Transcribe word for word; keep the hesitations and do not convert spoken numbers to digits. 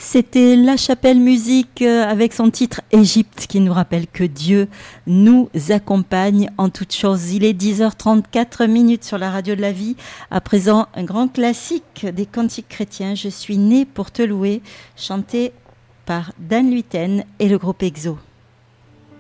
C'était La Chapelle Musique avec son titre Égypte qui nous rappelle que Dieu nous accompagne en toutes choses. Il est dix heures trente-quatre minutes sur la radio de la vie. À présent, un grand classique des cantiques chrétiens, Je suis né pour te louer, chanté par Dan Luyten et le groupe Exo.